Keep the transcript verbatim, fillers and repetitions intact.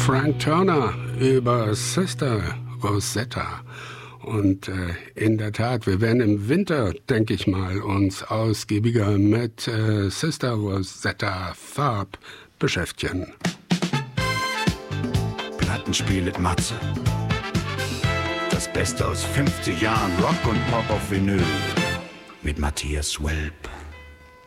Frank Turner über Sister Rosetta. Und äh, in der Tat, wir werden im Winter, denke ich mal, uns ausgiebiger mit äh, Sister Rosetta Tharpe beschäftigen. Plattenspiel mit Matze. Das Beste aus fünfzig Jahren Rock und Pop auf Vinyl mit Matthias Welp.